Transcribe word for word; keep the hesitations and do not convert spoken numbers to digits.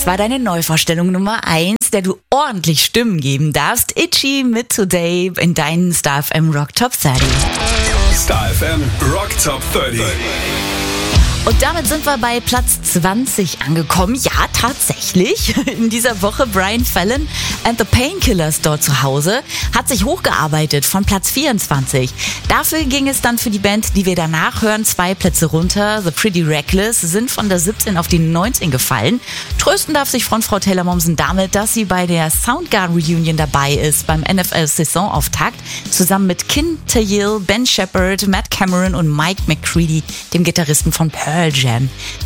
war deine Neuvorstellung Nummer eins, der du ordentlich Stimmen geben darfst. Itchy mit Today in deinen Star F M Rock Top dreißig. Star F M Rock Top dreißig. Und damit sind wir bei Platz zwanzig angekommen. Ja, tatsächlich. In dieser Woche Brian Fallon and the Painkillers dort zu Hause. Hat sich hochgearbeitet von Platz vierundzwanzig. Dafür ging es dann für die Band, die wir danach hören, zwei Plätze runter. The Pretty Reckless sind von der siebzehn auf die neunzehn gefallen. Trösten darf sich Frontfrau Taylor Momsen damit, dass sie bei der Soundgarden Reunion dabei ist, beim N F L-Saisonauftakt, zusammen mit Kin Tayil, Ben Shepherd, Matt Cameron und Mike McCready, dem Gitarristen von Pearl Jam.